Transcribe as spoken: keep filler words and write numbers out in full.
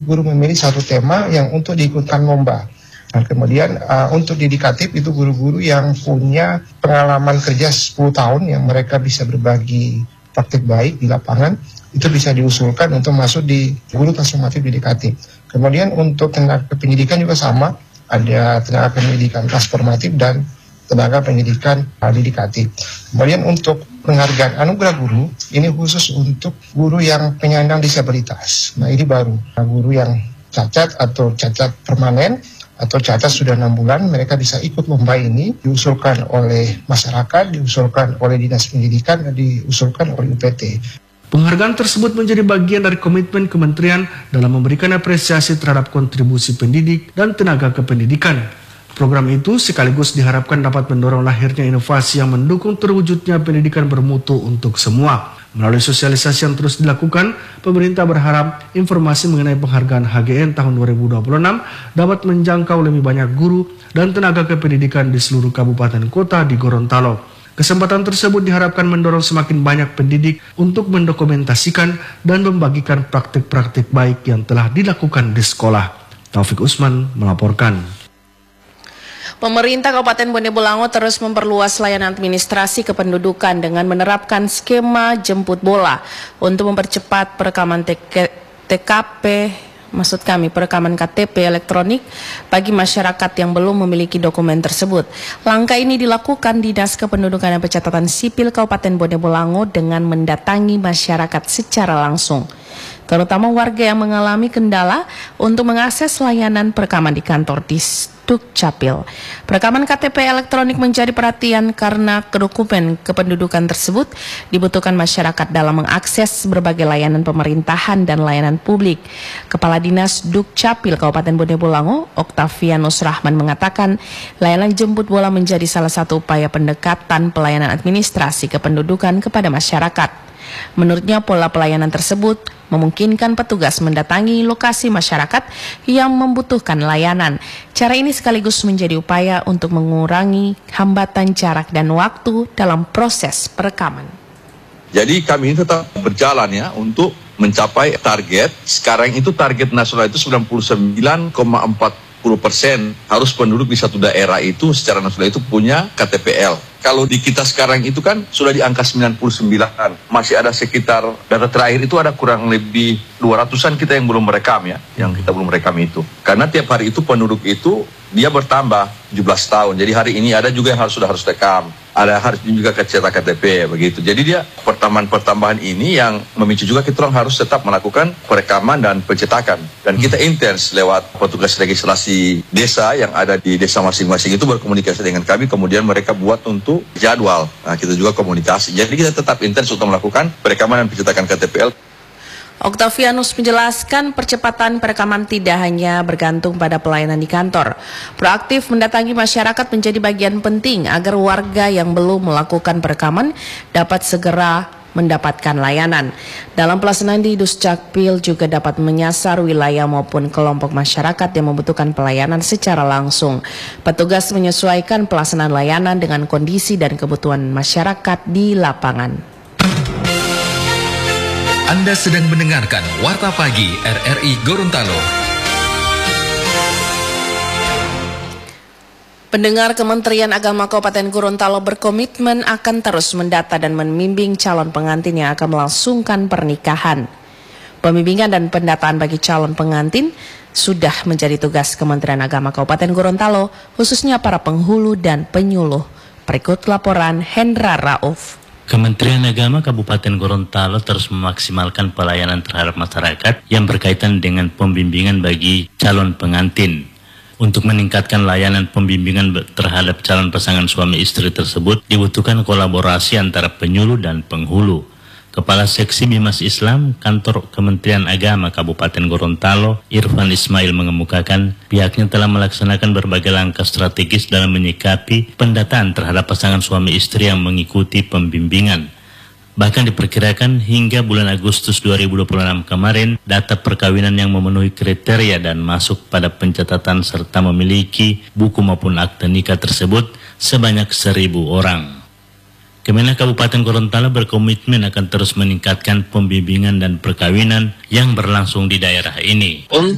guru memilih satu tema yang untuk diikutkan lomba. Nah, kemudian uh, untuk dedikatif itu guru-guru yang punya pengalaman kerja sepuluh tahun yang mereka bisa berbagi praktik baik di lapangan, itu bisa diusulkan untuk masuk di guru transformatif dedikatif. Kemudian untuk tenaga pendidikan juga sama, ada tenaga pendidikan transformatif dan tenaga pendidikan uh, dedikatif. Kemudian untuk penghargaan anugerah guru, ini khusus untuk guru yang penyandang disabilitas. Nah ini baru, nah, guru yang cacat atau cacat permanen, atau cacat sudah enam bulan, mereka bisa ikut lomba ini, diusulkan oleh masyarakat, diusulkan oleh Dinas Pendidikan, dan diusulkan oleh U P T. Penghargaan tersebut menjadi bagian dari komitmen kementerian dalam memberikan apresiasi terhadap kontribusi pendidik dan tenaga kependidikan. Program itu sekaligus diharapkan dapat mendorong lahirnya inovasi yang mendukung terwujudnya pendidikan bermutu untuk semua. Melalui sosialisasi yang terus dilakukan, pemerintah berharap informasi mengenai penghargaan H G N tahun dua ribu dua puluh enam dapat menjangkau lebih banyak guru dan tenaga kependidikan di seluruh kabupaten kota di Gorontalo. Kesempatan tersebut diharapkan mendorong semakin banyak pendidik untuk mendokumentasikan dan membagikan praktik-praktik baik yang telah dilakukan di sekolah. Taufik Usman melaporkan. Pemerintah Kabupaten Bone Bolango terus memperluas layanan administrasi kependudukan dengan menerapkan skema jemput bola untuk mempercepat perekaman T K P, maksud kami perekaman K T P elektronik bagi masyarakat yang belum memiliki dokumen tersebut. Langkah ini dilakukan Dinas Kependudukan dan Pencatatan Sipil Kabupaten Bone Bolango dengan mendatangi masyarakat secara langsung, terutama warga yang mengalami kendala untuk mengakses layanan perekaman di kantor Dukcapil. Perekaman K T P elektronik menjadi perhatian karena dokumen kependudukan tersebut dibutuhkan masyarakat dalam mengakses berbagai layanan pemerintahan dan layanan publik. Kepala Dinas Dukcapil Kabupaten Bone Bolango, Oktavianus Rahman mengatakan, layanan jemput bola menjadi salah satu upaya pendekatan pelayanan administrasi kependudukan kepada masyarakat. Menurutnya, pola pelayanan tersebut memungkinkan petugas mendatangi lokasi masyarakat yang membutuhkan layanan. Cara ini sekaligus menjadi upaya untuk mengurangi hambatan jarak dan waktu dalam proses perekaman. Jadi kami ini tetap berjalan ya untuk mencapai target. Sekarang itu target nasional itu sembilan puluh sembilan koma empat puluh persen harus penduduk di satu daerah itu secara nasional itu punya K T P L. Kalau di kita sekarang itu kan sudah di angka sembilan puluh sembilan, masih ada sekitar, data terakhir itu ada kurang lebih dua ratusan kita yang belum merekam ya, yang kita belum merekam itu. Karena tiap hari itu penduduk itu dia bertambah tujuh belas tahun, jadi hari ini ada juga yang harus sudah harus rekam, ada harus juga cetak K T P begitu. Jadi dia pertambahan-pertambahan ini yang memicu juga kita orang harus tetap melakukan perekaman dan pencetakan. Dan kita intens lewat petugas registrasi desa yang ada di desa masing-masing itu berkomunikasi dengan kami, kemudian mereka buat untuk jadwal. Nah, kita juga komunikasi. Jadi kita tetap intens untuk melakukan perekaman dan pencetakan K T P L. Oktavianus menjelaskan percepatan perekaman tidak hanya bergantung pada pelayanan di kantor. Proaktif mendatangi masyarakat menjadi bagian penting agar warga yang belum melakukan perekaman dapat segera mendapatkan layanan. Dalam pelaksanaan di Dukcapil juga dapat menyasar wilayah maupun kelompok masyarakat yang membutuhkan pelayanan secara langsung. Petugas menyesuaikan pelaksanaan layanan dengan kondisi dan kebutuhan masyarakat di lapangan. Anda sedang mendengarkan Warta Pagi R R I Gorontalo. Pendengar, Kementerian Agama Kabupaten Gorontalo berkomitmen akan terus mendata dan membimbing calon pengantin yang akan melangsungkan pernikahan. Pembimbingan dan pendataan bagi calon pengantin sudah menjadi tugas Kementerian Agama Kabupaten Gorontalo, khususnya para penghulu dan penyuluh. Berikut laporan Hendra Rauf. Kementerian Agama Kabupaten Gorontalo terus memaksimalkan pelayanan terhadap masyarakat yang berkaitan dengan pembimbingan bagi calon pengantin. Untuk meningkatkan layanan pembimbingan terhadap calon pasangan suami istri tersebut, dibutuhkan kolaborasi antara penyuluh dan penghulu. Kepala Seksi Bimas Islam Kantor Kementerian Agama Kabupaten Gorontalo, Irfan Ismail, mengemukakan pihaknya telah melaksanakan berbagai langkah strategis dalam menyikapi pendataan terhadap pasangan suami istri yang mengikuti pembimbingan. Bahkan diperkirakan hingga bulan Agustus dua ribu dua puluh enam kemarin, data perkawinan yang memenuhi kriteria dan masuk pada pencatatan serta memiliki buku maupun akte nikah tersebut sebanyak seribu orang. Kemenag Kabupaten Gorontalo berkomitmen akan terus meningkatkan pembimbingan dan perkawinan yang berlangsung di daerah ini.